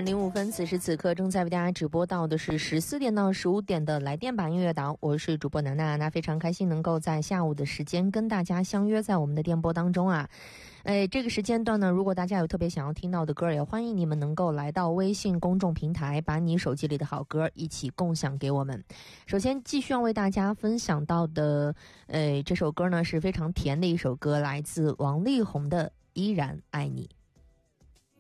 6:05，此时此刻正在为大家直播到的是14点到15点的来电版音乐档，我是主播楠楠。那非常开心能够在下午的时间跟大家相约在我们的电波当中啊。这个时间段呢，如果大家有特别想要听到的歌，也欢迎你们能够来到微信公众平台，把你手机里的好歌一起共享给我们。首先继续要为大家分享到的这首歌呢是非常甜的一首歌，来自王力宏的《依然爱你》。